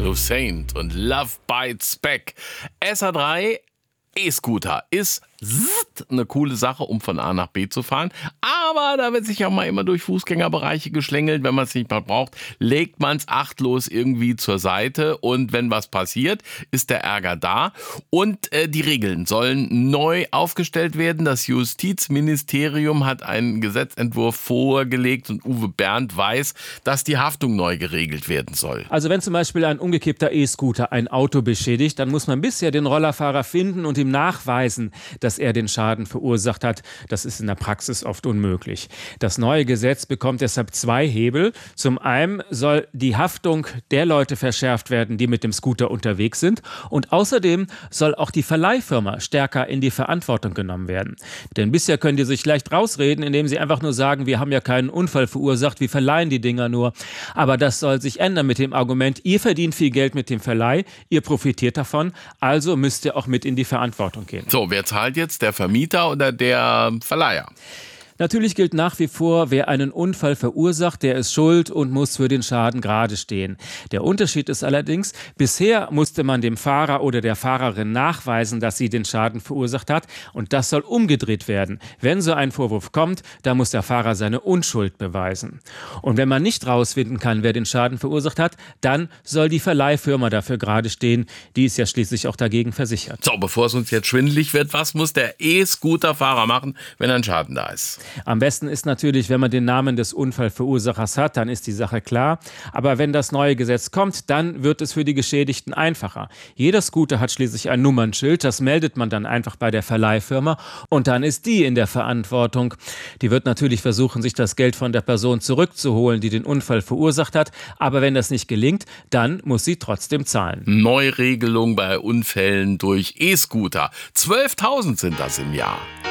Saint und Love Bites Back. SA3 E-Scooter ist eine coole Sache, um von A nach B zu fahren. Aber da wird sich ja mal immer durch Fußgängerbereiche geschlängelt. Wenn man es nicht mal braucht, legt man es achtlos irgendwie zur Seite. Und wenn was passiert, ist der Ärger da. Und die Regeln sollen neu aufgestellt werden. Das Justizministerium hat einen Gesetzentwurf vorgelegt und Uwe Bernd weiß, dass die Haftung neu geregelt werden soll. Also wenn zum Beispiel ein umgekippter E-Scooter ein Auto beschädigt, dann muss man bisher den Rollerfahrer finden und ihm nachweisen, dass er den Schaden verursacht hat. Das ist in der Praxis oft unmöglich. Das neue Gesetz bekommt deshalb zwei Hebel. Zum einen soll die Haftung der Leute verschärft werden, die mit dem Scooter unterwegs sind. Und außerdem soll auch die Verleihfirma stärker in die Verantwortung genommen werden. Denn bisher können die sich leicht rausreden, indem sie einfach nur sagen, wir haben ja keinen Unfall verursacht, wir verleihen die Dinger nur. Aber das soll sich ändern mit dem Argument, ihr verdient viel Geld mit dem Verleih, ihr profitiert davon, also müsst ihr auch mit in die Verantwortung gehen. So, wer zahlt jetzt? Der Vermieter oder der Verleiher? Natürlich gilt nach wie vor, wer einen Unfall verursacht, der ist schuld und muss für den Schaden gerade stehen. Der Unterschied ist allerdings, bisher musste man dem Fahrer oder der Fahrerin nachweisen, dass sie den Schaden verursacht hat, und das soll umgedreht werden. Wenn so ein Vorwurf kommt, dann muss der Fahrer seine Unschuld beweisen. Und wenn man nicht rausfinden kann, wer den Schaden verursacht hat, dann soll die Verleihfirma dafür gerade stehen. Die ist ja schließlich auch dagegen versichert. So, bevor es uns jetzt schwindelig wird, was muss der E-Scooter-Fahrer machen, wenn ein Schaden da ist? Am besten ist natürlich, wenn man den Namen des Unfallverursachers hat, dann ist die Sache klar. Aber wenn das neue Gesetz kommt, dann wird es für die Geschädigten einfacher. Jeder Scooter hat schließlich ein Nummernschild, das meldet man dann einfach bei der Verleihfirma und dann ist die in der Verantwortung. Die wird natürlich versuchen, sich das Geld von der Person zurückzuholen, die den Unfall verursacht hat. Aber wenn das nicht gelingt, dann muss sie trotzdem zahlen. Neuregelung bei Unfällen durch E-Scooter. 12.000 sind das im Jahr.